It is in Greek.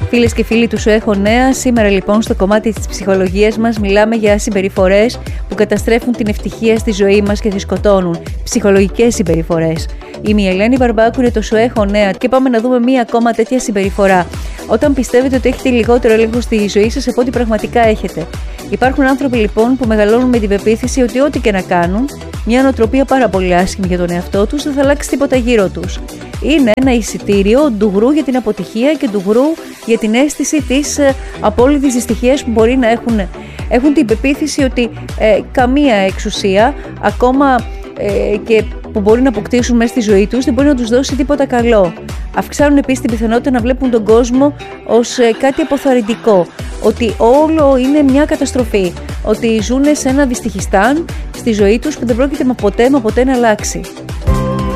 Φίλες και φίλοι του Σου Έχω Νέα, σήμερα λοιπόν στο κομμάτι της ψυχολογίας μας μιλάμε για συμπεριφορές που καταστρέφουν την ευτυχία στη ζωή μας και τη σκοτώνουν. Ψυχολογικές συμπεριφορές. Είμαι η Ελένη Μπαρμπάκου, είναι το Σου Έχω Νέα και πάμε να δούμε μία ακόμα τέτοια συμπεριφορά. Όταν πιστεύετε ότι έχετε λιγότερο έλεγχο στη ζωή σας από ό,τι πραγματικά έχετε. Υπάρχουν άνθρωποι λοιπόν που μεγαλώνουν με την πεποίθηση ότι ό,τι και να κάνουν, μια νοοτροπία πάρα πολύ άσχημη για τον εαυτό τους, δεν θα αλλάξει τίποτα γύρω τους. Είναι ένα εισιτήριο ντουγρού για την αποτυχία και ντουγρού για την αίσθηση της απόλυτης δυστυχίας που μπορεί να έχουν. Έχουν την πεποίθηση ότι καμία εξουσία, ακόμα και που μπορεί να αποκτήσουν μέσα στη ζωή τους, δεν μπορεί να τους δώσει τίποτα καλό. Αυξάνουν επίσης την πιθανότητα να βλέπουν τον κόσμο ως κάτι αποθαρρυντικό, ότι όλο είναι μια καταστροφή, ότι ζουν σε ένα δυστυχιστάν στη ζωή τους που δεν πρόκειται ποτέ να αλλάξει.